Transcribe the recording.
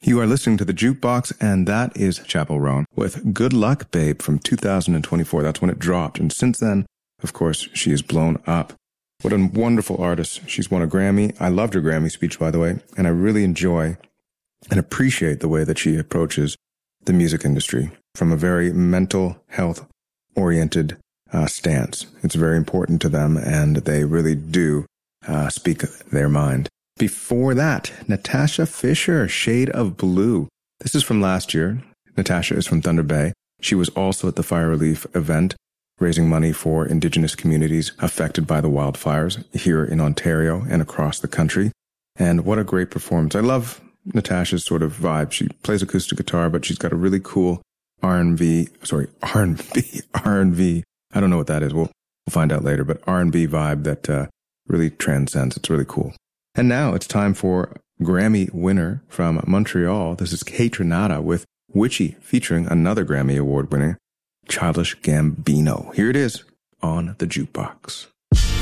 You are listening to The Jukebox, and that is Chappell Roan with Good Luck Babe from 2024. That's when it dropped. And since then, of course, she has blown up. What a wonderful artist. She's won a Grammy. I loved her Grammy speech, by the way, and I really enjoy and appreciate the way that she approaches the music industry from a very mental health oriented stance. It's very important to them, and they really do speak their mind. Before that, Natasha Fisher, Shade of Blue. This is from last year. Natasha is from Thunder Bay. She was also at the Fire Relief event, raising money for Indigenous communities affected by the wildfires here in Ontario and across the country. And what a great performance. I love Natasha's sort of vibe. She plays acoustic guitar, but she's got a really cool R&B. I don't know what that is. We'll find out later, but R&B vibe that really transcends. It's really cool. And now it's time for Grammy winner from Montreal. This is Kaytranada with Witchy, featuring another Grammy Award winner, Childish Gambino. Here it is on The Jukebox.